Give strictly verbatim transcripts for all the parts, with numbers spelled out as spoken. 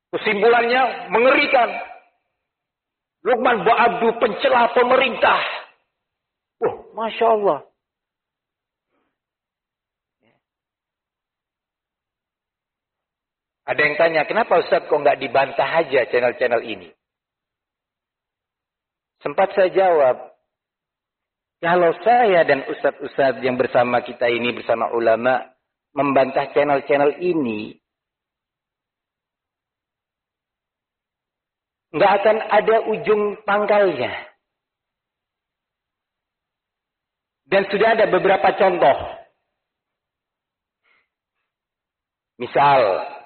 Kesimpulannya mengerikan. Lukman Ba'abdu pencela pemerintah. Wah, Masya Allah. Ada yang tanya, kenapa Ustaz kok nggak dibantah aja channel-channel ini? Sempat saya jawab, kalau saya dan Ustaz-Ustaz yang bersama kita ini, bersama ulama, membantah channel-channel ini, nggak akan ada ujung pangkalnya. Dan sudah ada beberapa contoh. Misal,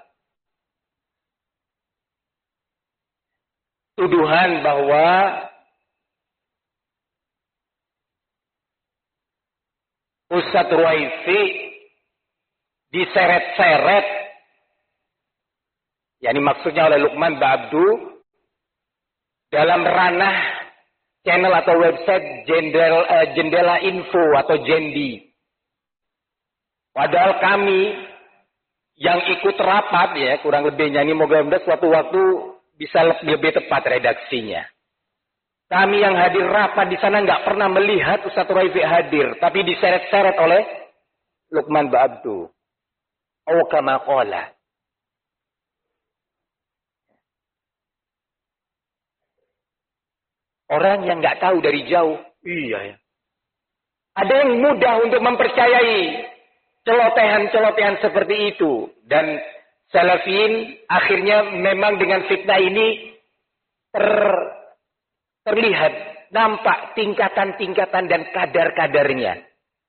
tuduhan bahwa Ustadz Ruwaifi diseret-seret, yakni maksudnya oleh Lukman Ba'abdu, dalam ranah channel atau website jendela, uh, jendela info atau Jendi. Padahal kami yang ikut rapat, ya kurang lebihnya ini moga-moga suatu waktu bisa lebih tepat redaksinya. Kami yang hadir rapat di sana nggak pernah melihat Ustadz Ruwaifi hadir, tapi diseret-seret oleh Lukman Ba'abdu. Oh kama qala. Orang yang nggak tahu dari jauh, iya ya. Ada yang mudah untuk mempercayai celotehan-celotehan seperti itu. Dan Salafin akhirnya memang dengan fitnah ini ter, terlihat, nampak tingkatan-tingkatan dan kadar-kadarnya.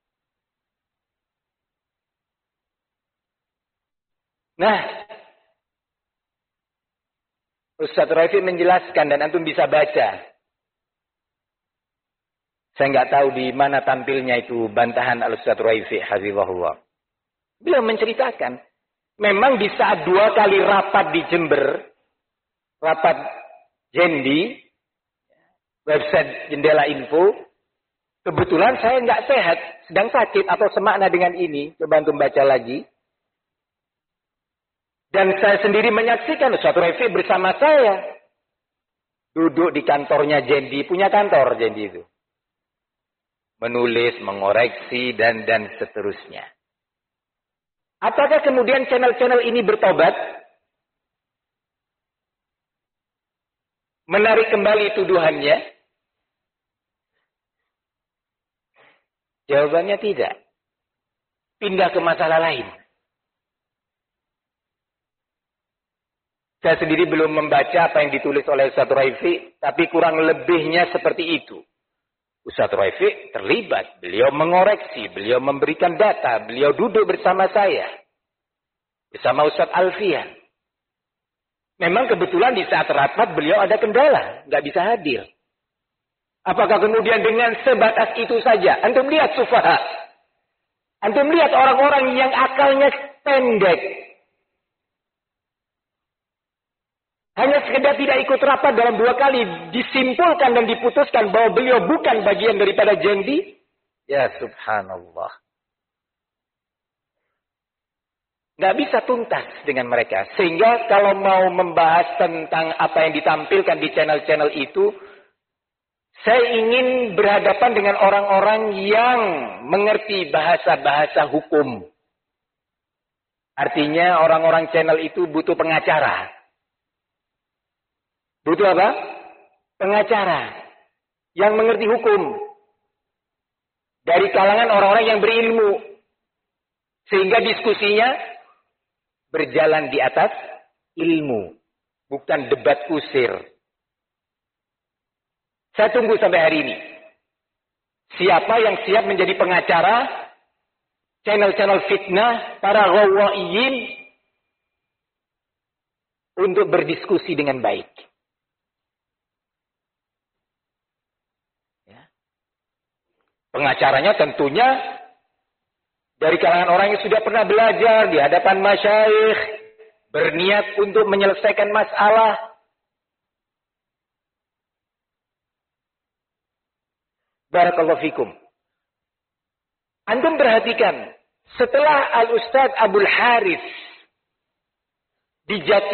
Nah, Ustadz Ruwaifi menjelaskan dan antum bisa baca. Saya nggak tahu di mana tampilnya itu bantahan Al-Ustadz Ruwaifi hafizahullah. Beliau menceritakan, memang di saat dua kali rapat di Jember, rapat Jendi, website Jendela Info, kebetulan saya nggak sehat, sedang sakit atau semakna dengan ini. Coba antum baca lagi. Dan saya sendiri menyaksikan Ustadz Ruwaifi bersama saya duduk di kantornya Jendi, punya kantor Jendi itu. Menulis, mengoreksi, dan dan seterusnya. Apakah kemudian channel-channel ini bertobat? Menarik kembali tuduhannya? Jawabannya tidak. Pindah ke masalah lain. Saya sendiri belum membaca apa yang ditulis oleh Ustadz Ruwaifi, tapi kurang lebihnya seperti itu. Ustadz Ruwaifi terlibat, beliau mengoreksi, beliau memberikan data, beliau duduk bersama saya. Bersama Ustadz Alfian. Memang kebetulan di saat rapat beliau ada kendala, nggak bisa hadir. Apakah kemudian dengan sebatas itu saja? Antum lihat sufaha. Antum lihat orang-orang yang akalnya pendek. Hanya sekedar tidak ikut rapat dalam dua kali disimpulkan dan diputuskan bahwa beliau bukan bagian daripada Jendi. Ya subhanallah. Nggak bisa tuntas dengan mereka. Sehingga kalau mau membahas tentang apa yang ditampilkan di channel-channel itu, saya ingin berhadapan dengan orang-orang yang mengerti bahasa-bahasa hukum. Artinya orang-orang channel itu butuh pengacara. Butuh apa? Pengacara yang mengerti hukum. Dari kalangan orang-orang yang berilmu. Sehingga diskusinya berjalan di atas ilmu. Bukan debat kusir. Saya tunggu sampai hari ini. Siapa yang siap menjadi pengacara channel-channel fitnah, para ghawaiyin, untuk berdiskusi dengan baik. Pengacaranya tentunya dari kalangan orang yang sudah pernah belajar di hadapan masyayikh, berniat untuk menyelesaikan masalah. Barakallahu fikum. Antum perhatikan, setelah Al-Ustadz Abdul Harith dijatuhkan